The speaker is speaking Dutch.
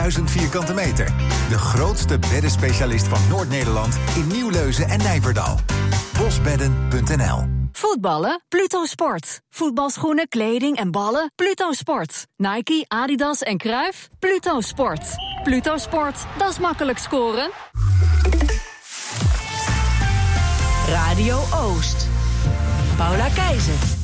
1000 vierkante meter. De grootste beddenspecialist van Noord-Nederland in Nieuwleuzen en Nijverdal. Bosbedden.nl. Voetballen? Pluto Sport. Voetbalschoenen, kleding en ballen? Pluto Sport. Nike, Adidas en Cruijff? Pluto Sport. Pluto Sport, dat is makkelijk scoren. Radio Oost. Paula Keizer.